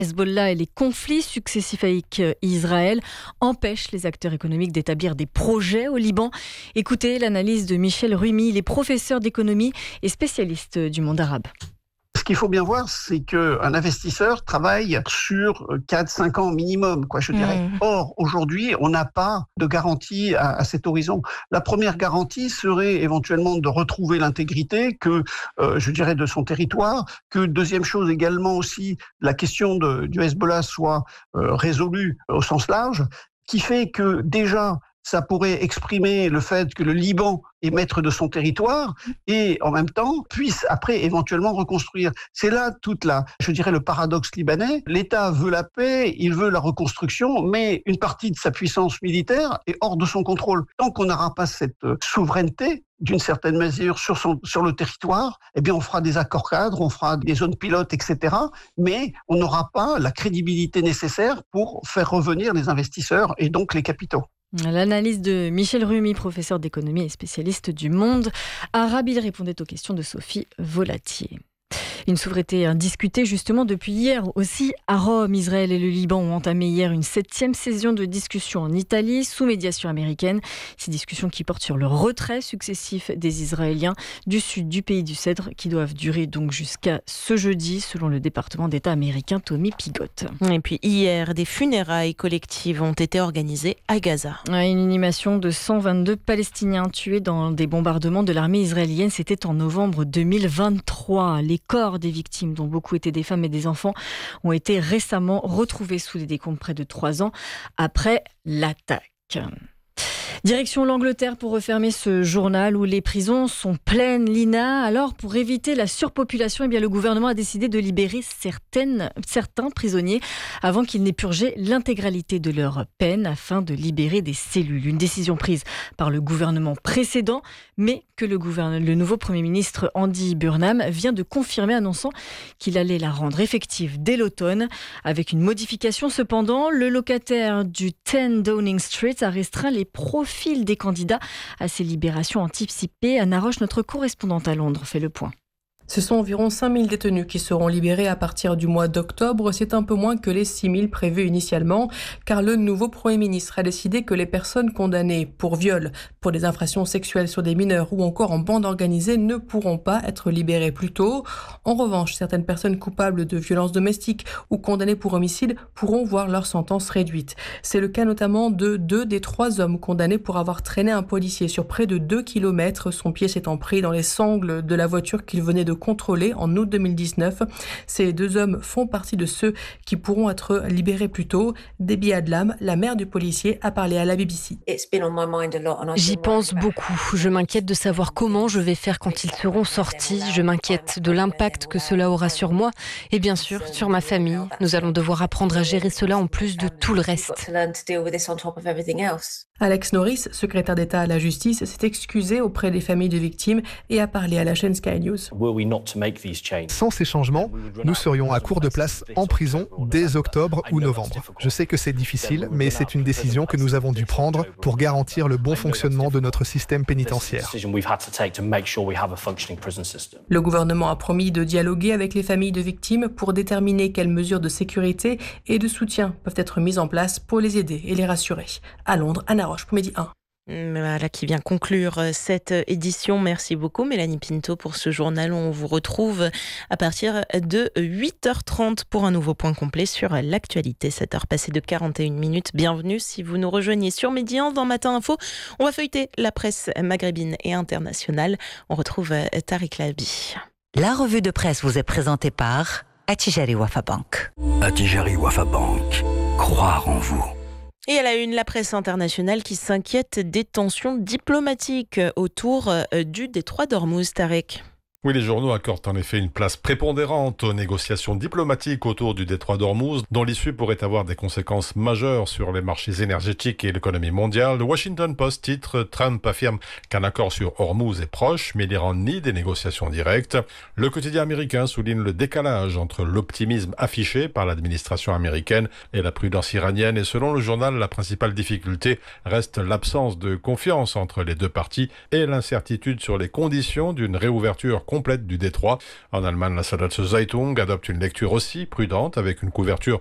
Hezbollah et les conflits successifs avec Israël empêchent les acteurs économiques d'établir des projets au Liban. Écoutez l'analyse de Michel Rumi, il est professeur d'économie et spécialiste du monde arabe. Ce qu'il faut bien voir, c'est qu'un investisseur travaille sur 4-5 ans minimum, je dirais. Or, aujourd'hui, on n'a pas de garantie à cet horizon. La première garantie serait éventuellement de retrouver l'intégrité de son territoire, que deuxième chose également aussi, la question du Hezbollah soit résolue au sens large, qui fait que déjà, ça pourrait exprimer le fait que le Liban est maître de son territoire et en même temps puisse après éventuellement reconstruire. C'est là le paradoxe libanais. L'État veut la paix, il veut la reconstruction, mais une partie de sa puissance militaire est hors de son contrôle. Tant qu'on n'aura pas cette souveraineté, d'une certaine mesure, sur le territoire, on fera des accords cadres, on fera des zones pilotes, etc. Mais on n'aura pas la crédibilité nécessaire pour faire revenir les investisseurs et donc les capitaux. L'analyse de Michel Rumi, professeur d'économie et spécialiste du monde arabe. Il répondait aux questions de Sophie Volatier. Une souveraineté indiscutée justement depuis hier aussi à Rome. Israël et le Liban ont entamé hier une 7e session de discussion en Italie sous médiation américaine. Ces discussions qui portent sur le retrait successif des Israéliens du sud du pays du Cèdre qui doivent durer donc jusqu'à ce jeudi selon le département d'État américain Tommy Pigott. Et puis hier, des funérailles collectives ont été organisées à Gaza. Une inhumation de 122 Palestiniens tués dans des bombardements de l'armée israélienne. C'était en novembre 2023. Les corps des victimes, dont beaucoup étaient des femmes et des enfants, ont été récemment retrouvés sous les décombres près de 3 ans après l'attaque. Direction l'Angleterre pour refermer ce journal où les prisons sont pleines, Lina. Alors, pour éviter la surpopulation, le gouvernement a décidé de libérer certains prisonniers avant qu'ils n'aient purgé l'intégralité de leur peine afin de libérer des cellules. Une décision prise par le gouvernement précédent, mais que le nouveau Premier ministre Andy Burnham vient de confirmer, annonçant qu'il allait la rendre effective dès l'automne. Avec une modification cependant, le locataire du 10 Downing Street a restreint les profils des candidats à ces libérations anticipées. Anna Roche, notre correspondante à Londres, fait le point. Ce sont environ 5000 détenus qui seront libérés à partir du mois d'octobre. C'est un peu moins que les 6000 prévus initialement, car le nouveau Premier ministre a décidé que les personnes condamnées pour viol, pour des infractions sexuelles sur des mineurs ou encore en bande organisée ne pourront pas être libérées plus tôt. En revanche, certaines personnes coupables de violences domestiques ou condamnées pour homicide pourront voir leur sentence réduite. C'est le cas notamment de 2 des 3 hommes condamnés pour avoir traîné un policier sur près de 2 km, son pied s'étant pris dans les sangles de la voiture qu'il venait de contrôlés en août 2019. Ces 2 hommes font partie de ceux qui pourront être libérés plus tôt. Debbie Adlam, la mère du policier, a parlé à la BBC. J'y pense beaucoup. Je m'inquiète de savoir comment je vais faire quand ils seront sortis. Je m'inquiète de l'impact que cela aura sur moi et bien sûr sur ma famille. Nous allons devoir apprendre à gérer cela en plus de tout le reste. Alex Norris, secrétaire d'État à la justice, s'est excusé auprès des familles de victimes et a parlé à la chaîne Sky News. Sans ces changements, nous serions à court de place en prison dès octobre ou novembre. Je sais que c'est difficile, mais c'est une décision que nous avons dû prendre pour garantir le bon fonctionnement de notre système pénitentiaire. Le gouvernement a promis de dialoguer avec les familles de victimes pour déterminer quelles mesures de sécurité et de soutien peuvent être mises en place pour les aider et les rassurer. À Londres, Anna Roche pour Midi 1. Voilà qui vient conclure cette édition. Merci beaucoup Mélanie Pinto pour ce journal. On vous retrouve à partir de 8h30 pour un nouveau point complet sur l'actualité. 7h passées de 41 minutes. Bienvenue si vous nous rejoignez sur Midi 1 dans Matin Info. On va feuilleter la presse maghrébine et internationale. On retrouve Tariq Labi. La revue de presse vous est présentée par Attijari Wafa Bank. Attijari Wafa Bank. Croire en vous. Et à la une, la presse internationale qui s'inquiète des tensions diplomatiques autour du détroit d'Ormuz, Tarek. Oui, les journaux accordent en effet une place prépondérante aux négociations diplomatiques autour du détroit d'Ormuz, dont l'issue pourrait avoir des conséquences majeures sur les marchés énergétiques et l'économie mondiale. Le Washington Post titre « Trump affirme qu'un accord sur Ormuz est proche, mais il n'ira ni des négociations directes ». Le quotidien américain souligne le décalage entre l'optimisme affiché par l'administration américaine et la prudence iranienne. Et selon le journal, la principale difficulté reste l'absence de confiance entre les deux parties et l'incertitude sur les conditions d'une réouverture complète du détroit. En Allemagne, la Süddeutsche Zeitung adopte une lecture aussi prudente avec une couverture